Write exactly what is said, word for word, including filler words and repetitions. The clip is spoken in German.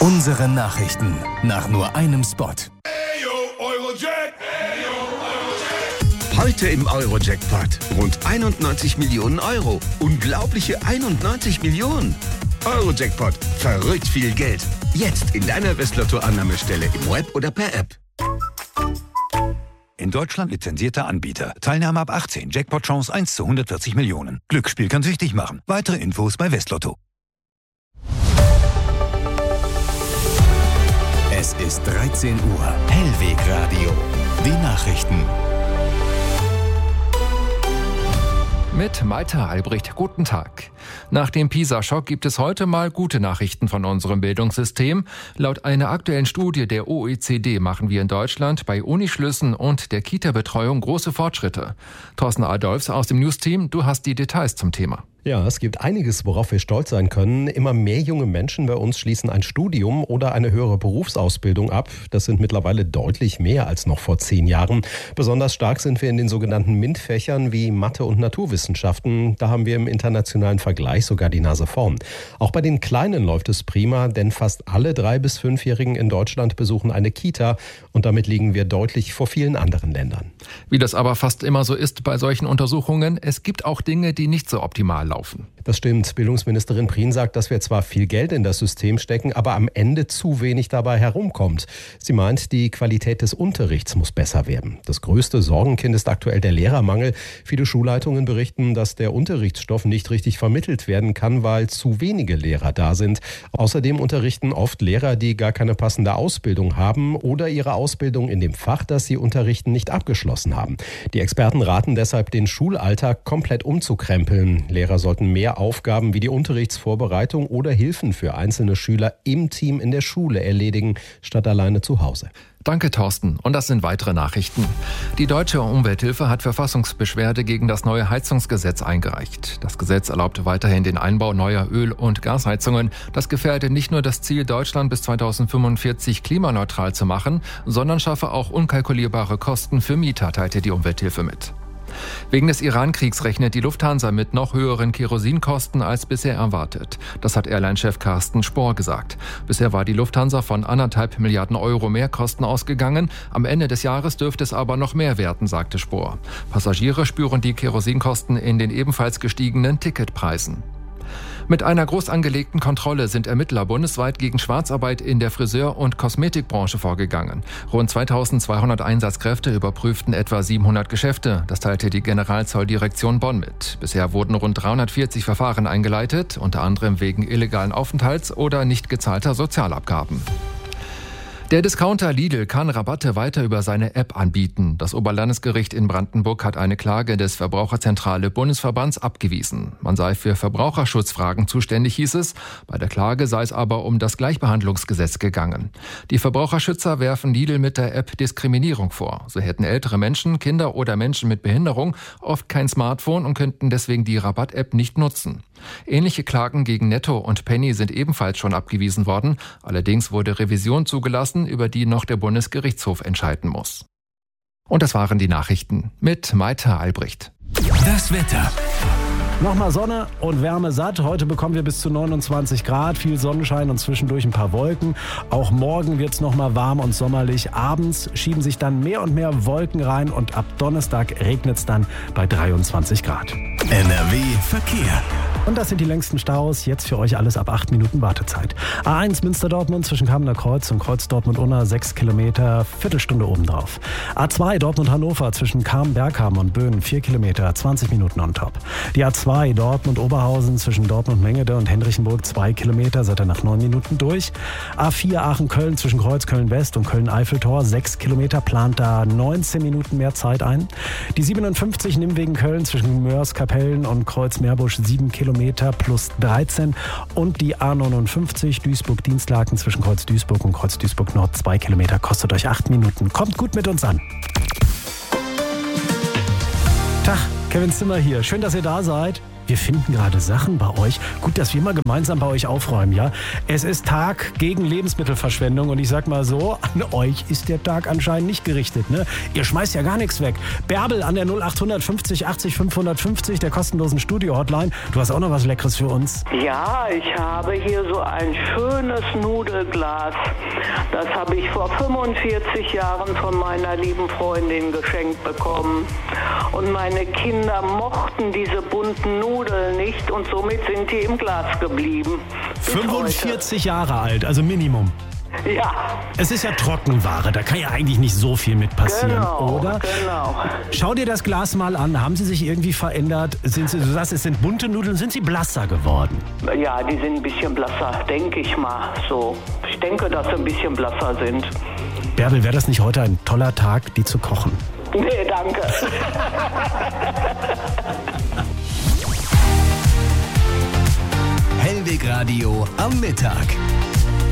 Unsere Nachrichten nach nur einem Spot. Heute im Euro-Jackpot. Rund einundneunzig Millionen Euro. Unglaubliche einundneunzig Millionen. Euro-Jackpot. Verrückt viel Geld. Jetzt in deiner Westlotto-Annahmestelle im Web oder per App. In Deutschland lizenzierter Anbieter. Teilnahme ab achtzehn. Jackpot-Chance eins zu hundertvierzig Millionen. Glücksspiel kann süchtig machen. Weitere Infos bei Westlotto. Es ist dreizehn Uhr. Hellwegradio. Die Nachrichten. Mit Maita Albrecht, guten Tag. Nach dem PISA-Schock gibt es heute mal gute Nachrichten von unserem Bildungssystem. Laut einer aktuellen Studie der O E C D machen wir in Deutschland bei Unischlüssen und der Kita-Betreuung große Fortschritte. Thorsten Adolfs aus dem News-Team, du hast die Details zum Thema. Ja, es gibt einiges, worauf wir stolz sein können. Immer mehr junge Menschen bei uns schließen ein Studium oder eine höhere Berufsausbildung ab. Das sind mittlerweile deutlich mehr als noch vor zehn Jahren. Besonders stark sind wir in den sogenannten MINT-Fächern wie Mathe und Naturwissenschaften. Da haben wir im internationalen Vergleich sogar die Nase vorn. Auch bei den Kleinen läuft es prima, denn fast alle drei- bis fünfjährigen in Deutschland besuchen eine Kita. Und damit liegen wir deutlich vor vielen anderen Ländern. Wie das aber fast immer so ist bei solchen Untersuchungen, es gibt auch Dinge, die nicht so optimal laufen. Das stimmt. Bildungsministerin Prien sagt, dass wir zwar viel Geld in das System stecken, aber am Ende zu wenig dabei herumkommt. Sie meint, die Qualität des Unterrichts muss besser werden. Das größte Sorgenkind ist aktuell der Lehrermangel. Viele Schulleitungen berichten, dass der Unterrichtsstoff nicht richtig vermittelt werden kann, weil zu wenige Lehrer da sind. Außerdem unterrichten oft Lehrer, die gar keine passende Ausbildung haben oder ihre Ausbildung in dem Fach, das sie unterrichten, nicht abgeschlossen haben. Die Experten raten deshalb, den Schulalltag komplett umzukrempeln. Lehrer sollten mehr Aufgaben wie die Unterrichtsvorbereitung oder Hilfen für einzelne Schüler im Team in der Schule erledigen, statt alleine zu Hause. Danke, Thorsten. Und das sind weitere Nachrichten. Die Deutsche Umwelthilfe hat Verfassungsbeschwerde gegen das neue Heizungsgesetz eingereicht. Das Gesetz erlaubt weiterhin den Einbau neuer Öl- und Gasheizungen. Das gefährde nicht nur das Ziel, Deutschland bis zweitausendfünfundvierzig klimaneutral zu machen, sondern schaffe auch unkalkulierbare Kosten für Mieter, teilte die Umwelthilfe mit. Wegen des Iran-Kriegs rechnet die Lufthansa mit noch höheren Kerosinkosten als bisher erwartet. Das hat Airline-Chef Carsten Spohr gesagt. Bisher war die Lufthansa von anderthalb Milliarden Euro Mehrkosten ausgegangen. Am Ende des Jahres dürfte es aber noch mehr werden, sagte Spohr. Passagiere spüren die Kerosinkosten in den ebenfalls gestiegenen Ticketpreisen. Mit einer groß angelegten Kontrolle sind Ermittler bundesweit gegen Schwarzarbeit in der Friseur- und Kosmetikbranche vorgegangen. Rund zweitausendzweihundert Einsatzkräfte überprüften etwa siebenhundert Geschäfte. Das teilte die Generalzolldirektion Bonn mit. Bisher wurden rund dreihundertvierzig Verfahren eingeleitet, unter anderem wegen illegalen Aufenthalts oder nicht gezahlter Sozialabgaben. Der Discounter Lidl kann Rabatte weiter über seine App anbieten. Das Oberlandesgericht in Brandenburg hat eine Klage des Verbraucherzentrale Bundesverbands abgewiesen. Man sei für Verbraucherschutzfragen zuständig, hieß es. Bei der Klage sei es aber um das Gleichbehandlungsgesetz gegangen. Die Verbraucherschützer werfen Lidl mit der App Diskriminierung vor. So hätten ältere Menschen, Kinder oder Menschen mit Behinderung oft kein Smartphone und könnten deswegen die Rabatt-App nicht nutzen. Ähnliche Klagen gegen Netto und Penny sind ebenfalls schon abgewiesen worden. Allerdings wurde Revision zugelassen, über die noch der Bundesgerichtshof entscheiden muss. Und das waren die Nachrichten mit Maita Albrecht. Das Wetter. Nochmal Sonne und Wärme satt. Heute bekommen wir bis zu neunundzwanzig Grad, viel Sonnenschein und zwischendurch ein paar Wolken. Auch morgen wird es nochmal warm und sommerlich. Abends schieben sich dann mehr und mehr Wolken rein und ab Donnerstag regnet es dann bei dreiundzwanzig Grad. N R W Verkehr. Und das sind die längsten Staus. Jetzt für euch alles ab acht Minuten Wartezeit. A eins Münster-Dortmund zwischen Kamener Kreuz und Kreuz Dortmund-Unna sechs Kilometer, Viertelstunde obendrauf. A zwei Dortmund-Hannover zwischen Kam-Bergham und Böen vier Kilometer, zwanzig Minuten on top. Die A zwei Dortmund-Oberhausen zwischen Dortmund-Mengede und Henrichenburg zwei Kilometer, seid ihr nach neun Minuten durch. A vier Aachen-Köln zwischen Kreuz Köln-West und Köln-Eiffeltor sechs Kilometer, plant da neunzehn Minuten mehr Zeit ein. Die siebenundfünfzig Nimwegen-Köln zwischen Mörs-Kapellen und Kreuz-Meerbusch sieben Kilometer plus dreizehn und die A neunundfünfzig Duisburg-Dienstlaken zwischen Kreuz Duisburg und Kreuz Duisburg Nord zwei Kilometer, kostet euch acht Minuten. Kommt gut mit uns an. Tag, Kevin Zimmer hier. Schön, dass ihr da seid. wir finden gerade Sachen bei euch. Gut, dass wir mal gemeinsam bei euch aufräumen, ja? Es ist Tag gegen Lebensmittelverschwendung und ich sag mal so, an euch ist der Tag anscheinend nicht gerichtet, ne? Ihr schmeißt ja gar nichts weg. Bärbel an der null acht fünfzig achtzig fünfhundertfünfzig, der kostenlosen Studio-Hotline. Du hast auch noch was Leckeres für uns. Ja, ich habe hier so ein schönes Nudelglas. Das habe ich vor fünfundvierzig Jahren von meiner lieben Freundin geschenkt bekommen. Und meine Kinder mochten diese bunten Nudeln nicht und somit sind die im Glas geblieben. fünfundvierzig Jahre alt, also Minimum. Ja. Es ist ja Trockenware, da kann ja eigentlich nicht so viel mit passieren, genau, oder? Genau. Schau dir das Glas mal an. Haben sie sich irgendwie verändert? Sind sie, du sagst, es sind bunte Nudeln. Sind sie blasser geworden? Ja, die sind ein bisschen blasser, denke ich mal. So, ich denke, dass sie ein bisschen blasser sind. Bärbel, wäre das nicht heute ein toller Tag, die zu kochen? Nee, danke. Hellweg Radio am Mittag.